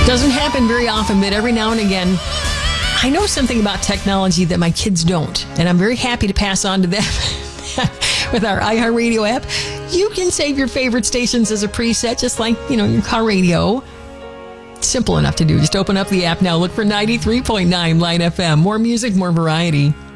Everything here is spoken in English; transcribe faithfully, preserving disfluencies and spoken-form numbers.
Doesn't happen very often, but every now and again, I know something about technology that my kids don't, and I'm very happy to pass on to them. With our iHeartRadio app, you can save your favorite stations as a preset, just like, you know, your car radio. Simple enough to do. Just open up the app now. Look for ninety-three point nine Line F M. More music, more variety.